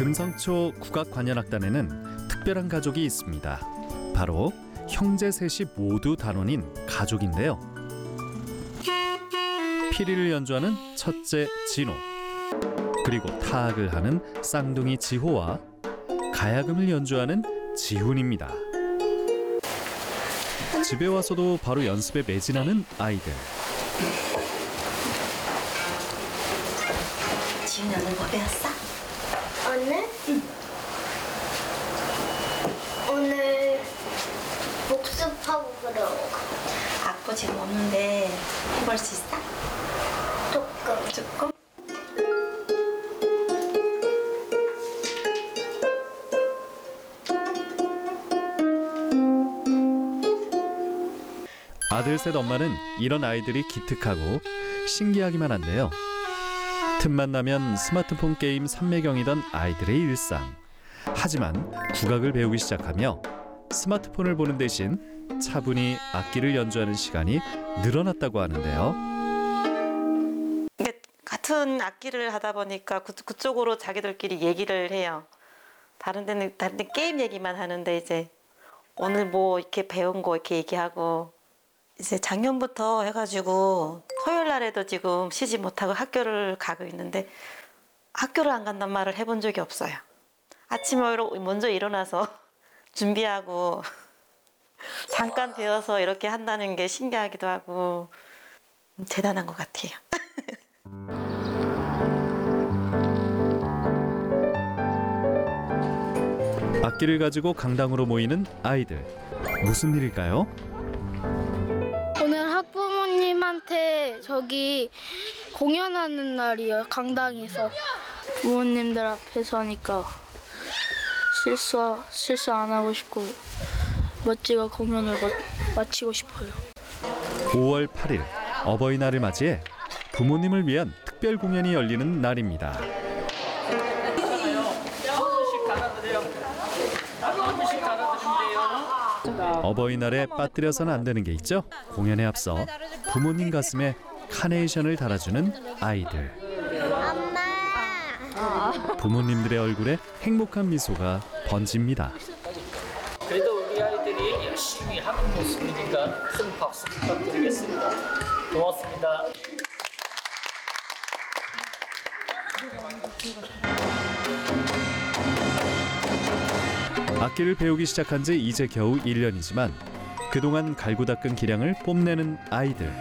금성초 국악관현악단에는 특별한 가족이 있습니다. 바로 형제 셋이 모두 단원인 가족인데요. 피리를 연주하는 첫째 진호, 그리고 타악을 하는 쌍둥이 지호와 가야금을 연주하는 지훈입니다. 집에 와서도 바로 연습에 매진하는 아이들. 지훈이 오늘 뭐 배웠어? 오늘? 응. 오늘 복습하고 그러는 거. 악보 지금 없는데 해볼 수 있어? 조금. 아들 셋 엄마는 이런 아이들이 기특하고 신기하기만 한데요. 틈만 나면 스마트폰 게임 삼매경이던 아이들의 일상. 하지만 국악을 배우기 시작하며 스마트폰을 보는 대신 차분히 악기를 연주하는 시간이 늘어났다고 하는데요. 같은 악기를 하다 보니까 그쪽으로 자기들끼리 얘기를 해요. 다른 데는 게임 얘기만 하는데 이제 오늘 뭐 이렇게 배운 거 이렇게 얘기하고 이제 작년부터 해가지고 토요일 날에도 지금 쉬지 못하고 학교를 가고 있는데 학교를 안 간단 말을 해본 적이 없어요. 아침에 먼저 일어나서 준비하고 잠깐 배워서 이렇게 한다는 게 신기하기도 하고 대단한 것 같아요. 악기를 가지고 강당으로 모이는 아이들. 무슨 일일까요? 오늘 학부모님한테 저기 공연하는 날이에요. 강당에서. 부모님들 앞에서 하니까 실수 안 하고 싶고 멋지게 공연을 마치고 싶어요. 5월 8일 어버이날을 맞이해 부모님을 위한 특별 공연이 열리는 날입니다. 어버이날에 빠뜨려서는 안 되는 게 있죠. 공연에 앞서 부모님 가슴에 카네이션을 달아주는 아이들. 엄마. 부모님들의 얼굴에 행복한 미소가 번집니다. 그래도 우리 아이들이 열심히 하는 모습이니까 큰 박수 부탁드리겠습니다. 고맙습니다. 악기를 배우기 시작한 지 이제 겨우 1년이지만 그동안 갈고 닦은 기량을 뽐내는 아이들.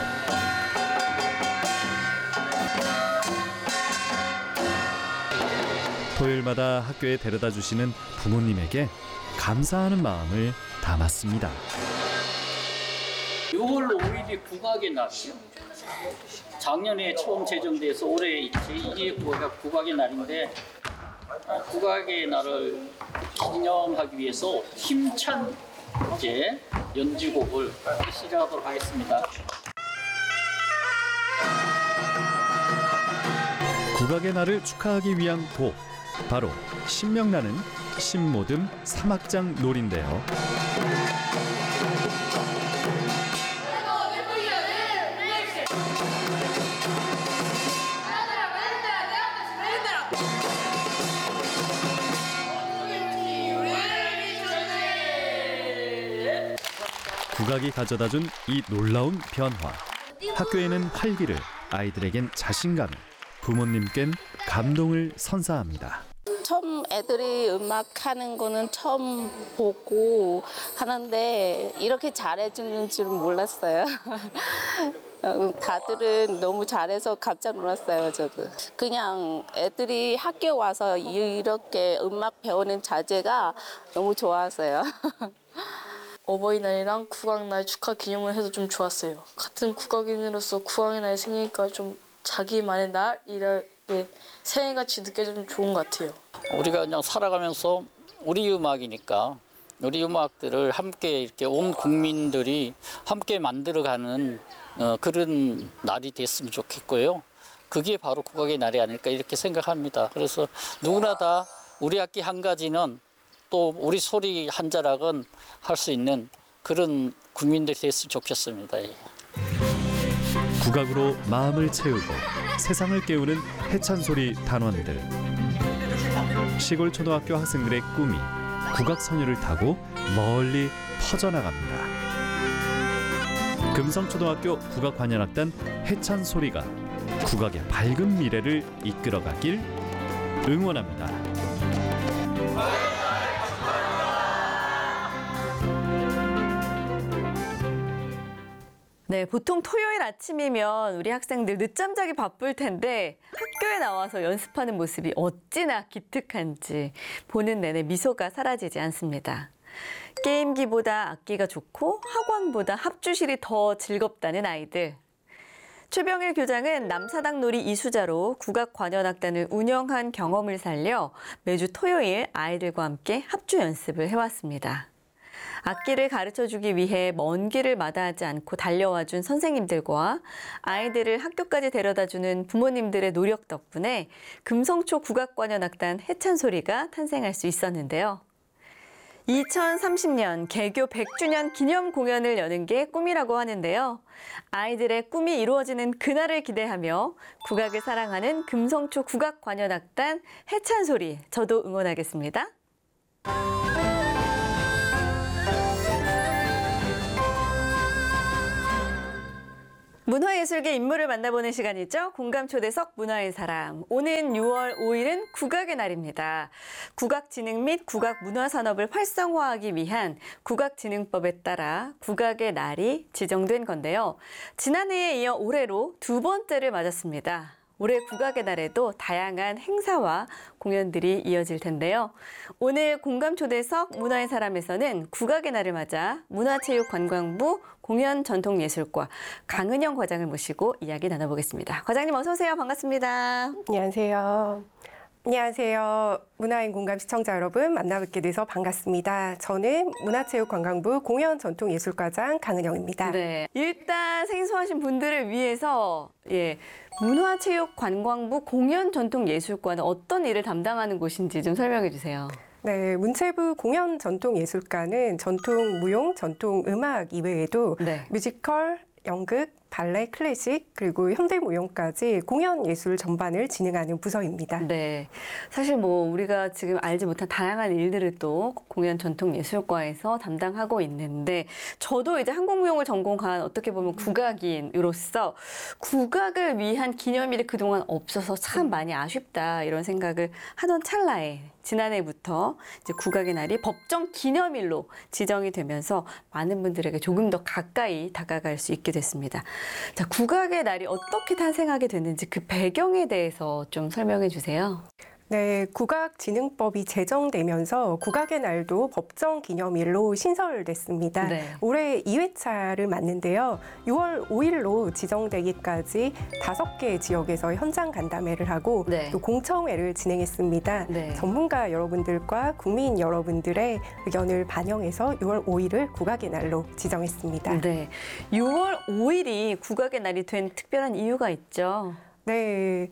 토요일마다 학교에 데려다 주시는 부모님에게 감사하는 마음을 담았습니다. 6월 5일이 국악의 날이요. 작년에 처음 제정돼서 올해 제2의 국악의 날인데 국악의 날을 기념하기 위해서 힘찬 이제 연주곡을 시작하도록 하겠습니다. 국악의 날을 축하하기 위한 곡, 바로 신명나는 신모듬 삼악장 놀인데요. 국악이 가져다준 이 놀라운 변화. 학교에는 활기를, 아이들에겐 자신감, 부모님께는 감동을 선사합니다. 처음 애들이 음악하는 거는 처음 보고 하는데 이렇게 잘해주는 줄은 몰랐어요. 다들은 너무 잘해서 깜짝 놀랐어요, 저도. 그냥 애들이 학교 와서 이렇게 음악 배우는 자세가 너무 좋았어요. 어버이날이랑 국악날 축하 기념을 해서 좀 좋았어요. 같은 국악인으로서 국악의 날이 생기니까 좀 자기만의 날 이렇게 생일같이 느껴지면 좋은 것 같아요. 우리가 그냥 살아가면서 우리 음악이니까 우리 음악들을 함께 이렇게 온 국민들이 함께 만들어가는 그런 날이 됐으면 좋겠고요. 그게 바로 국악의 날이 아닐까 이렇게 생각합니다. 그래서 누구나 다 우리 악기 한 가지는 또 우리 소리 한 자락은 할 수 있는 그런 국민들이 됐으면 좋겠습니다. 국악으로 마음을 채우고 세상을 깨우는 해찬소리 단원들. 시골 초등학교 학생들의 꿈이 국악 선율을 타고 멀리 퍼져나갑니다. 금성초등학교 국악관현악단 해찬 소리가 국악의 밝은 미래를 이끌어가길 응원합니다. 네, 보통 토요일 아침이면 우리 학생들 늦잠 자기 바쁠 텐데 학교에 나와서 연습하는 모습이 어찌나 기특한지 보는 내내 미소가 사라지지 않습니다. 게임기보다 악기가 좋고 학원보다 합주실이 더 즐겁다는 아이들. 최병일 교장은 남사당 놀이 이수자로 국악관현악단을 운영한 경험을 살려 매주 토요일 아이들과 함께 합주 연습을 해왔습니다. 악기를 가르쳐주기 위해 먼 길을 마다하지 않고 달려와준 선생님들과 아이들을 학교까지 데려다주는 부모님들의 노력 덕분에 금성초 국악관현악단 해찬소리가 탄생할 수 있었는데요. 2030년 개교 100주년 기념 공연을 여는 게 꿈이라고 하는데요. 아이들의 꿈이 이루어지는 그날을 기대하며 국악을 사랑하는 금성초 국악관현악단 해찬소리, 저도 응원하겠습니다. 문화예술계 인물을 만나보는 시간이죠. 공감초대석 문화의 사람. 오는 6월 5일은 국악의 날입니다. 국악진흥 및 국악문화산업을 활성화하기 위한 국악진흥법에 따라 국악의 날이 지정된 건데요. 지난해에 이어 올해로 두 번째를 맞았습니다. 올해 국악의 날에도 다양한 행사와 공연들이 이어질 텐데요. 오늘 공감초대석 문화의 사람에서는 국악의 날을 맞아 문화체육관광부 공연전통예술과 강은영 과장을 모시고 이야기 나눠보겠습니다. 과장님 어서 오세요. 반갑습니다. 안녕하세요. 안녕하세요. 문화인 공감 시청자 여러분 만나뵙게 돼서 반갑습니다. 저는 문화체육관광부 공연전통예술과장 강은영입니다. 네, 일단 생소하신 분들을 위해서 문화체육관광부 공연전통예술과는 어떤 일을 담당하는 곳인지 좀 설명해 주세요. 네, 문체부 공연전통예술과는 전통 무용, 전통 음악 이외에도 뮤지컬, 연극, 발레, 클래식, 그리고 현대무용까지 공연 예술 전반을 진행하는 부서입니다. 네, 사실 뭐 우리가 지금 알지 못한 다양한 일들을 또 공연전통예술과에서 담당하고 있는데 저도 이제 한국무용을 전공한 어떻게 보면 국악인으로서 국악을 위한 기념일이 그동안 없어서 참 많이 아쉽다 이런 생각을 하던 찰나에 지난해부터 이제 국악의 날이 법정 기념일로 지정이 되면서 많은 분들에게 조금 더 가까이 다가갈 수 있게 됐습니다. 자, 국악의 날이 어떻게 탄생하게 됐는지 그 배경에 대해서 좀 설명해 주세요. 네, 국악진흥법이 제정되면서 국악의 날도 법정 기념일로 신설됐습니다. 네. 올해 2회차를 맞는데요. 6월 5일로 지정되기까지 5개 지역에서 현장 간담회를 하고 또 공청회를 진행했습니다. 전문가 여러분들과 국민 여러분들의 의견을 반영해서 6월 5일을 국악의 날로 지정했습니다. 네, 6월 5일이 국악의 날이 된 특별한 이유가 있죠. 네.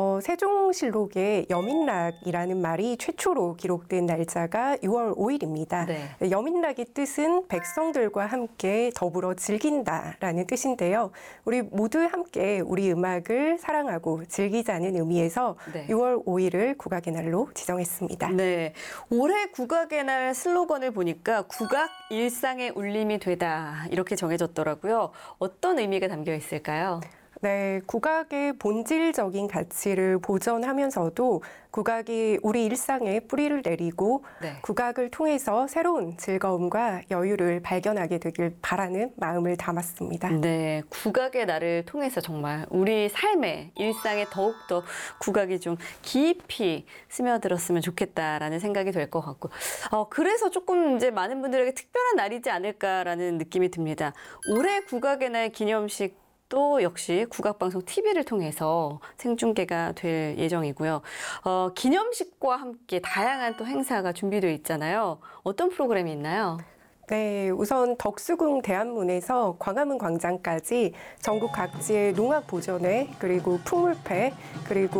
세종실록에 여민락이라는 말이 최초로 기록된 날짜가 6월 5일입니다. 여민락의 뜻은 백성들과 함께 더불어 즐긴다라는 뜻인데요. 우리 모두 함께 우리 음악을 사랑하고 즐기자는 의미에서 6월 5일을 국악의 날로 지정했습니다. 네, 올해 국악의 날 슬로건을 보니까 국악 일상의 울림이 되다 이렇게 정해졌더라고요. 어떤 의미가 담겨 있을까요? 네, 국악의 본질적인 가치를 보존하면서도 국악이 우리 일상에 뿌리를 내리고 국악을 통해서 새로운 즐거움과 여유를 발견하게 되길 바라는 마음을 담았습니다. 네, 국악의 날을 통해서 정말 우리 삶의 일상에 더욱더 국악이 좀 깊이 스며들었으면 좋겠다라는 생각이 될 것 같고 그래서 조금 이제 많은 분들에게 특별한 날이지 않을까라는 느낌이 듭니다. 올해 국악의 날 기념식 또 역시 국악방송 TV를 통해서 생중계가 될 예정이고요. 기념식과 함께 다양한 또 행사가 준비되어 있잖아요. 어떤 프로그램이 있나요? 네, 우선 덕수궁 대한문에서 광화문 광장까지 전국 각지의 농악 보존회 그리고 풍물패 그리고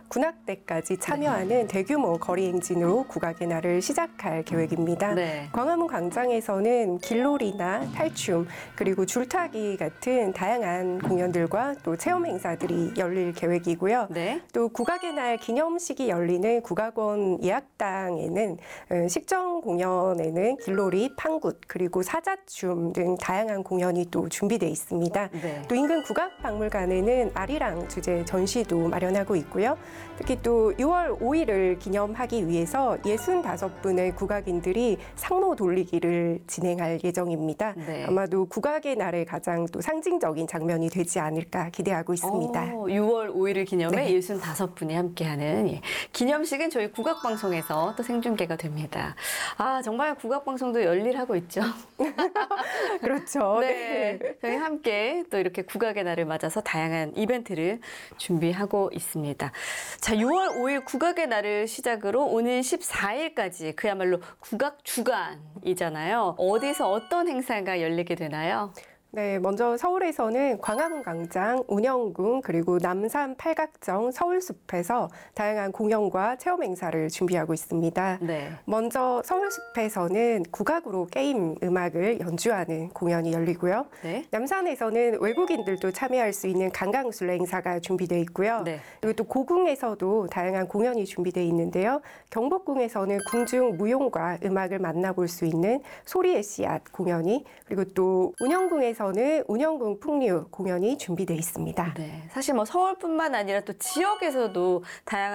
군악대까지 참여하는 대규모 거리 행진으로 국악의 날을 시작할 계획입니다. 네. 광화문 광장에서는 길놀이나 탈춤 그리고 줄타기 같은 다양한 공연들과 또 체험 행사들이 열릴 계획이고요. 네. 또 국악의 날 기념식이 열리는 국악원 예학당에는 식전 공연에는 길놀이, 판굿 그리고 사자춤 등 다양한 공연이 또 준비돼 있습니다. 네. 또 인근 국악박물관에는 아리랑 주제 전시도 마련하고 있고요. 특히 또 6월 5일을 기념하기 위해서 65분의 국악인들이 상로 돌리기를 진행할 예정입니다. 네. 아마도 국악의 날의 가장 또 상징적인 장면이 되지 않을까 기대하고 있습니다. 6월 5일을 기념해 네. 65분이 함께하는 기념식은 저희 국악방송에서 또 생중계가 됩니다. 아, 정말 국악방송도 열일하고 있죠. 그렇죠. 네. 저희 함께 또 이렇게 국악의 날을 맞아서 다양한 이벤트를 준비하고 있습니다. 자, 6월 5일 국악의 날을 시작으로 오는 14일까지 그야말로 국악 주간이잖아요. 어디서 어떤 행사가 열리게 되나요? 네, 먼저 서울에서는 광화문 광장, 운영궁, 그리고 남산 팔각정, 서울숲에서 다양한 공연과 체험 행사를 준비하고 있습니다. 네. 먼저 서울숲에서는 국악으로 게임 음악을 연주하는 공연이 열리고요. 네. 남산에서는 외국인들도 참여할 수 있는 강강술래 행사가 준비되어 있고요. 네. 그리고 또 고궁에서도 다양한 공연이 준비되어 있는데요. 경복궁에서는 궁중 무용과 음악을 만나볼 수 있는 소리의 씨앗 공연이, 그리고 또 운영궁에서는 운영궁 풍류 공연이 준비되어 있습니다. 네. 사실 뭐 서울뿐만 아니라 또 지역에서도 다양한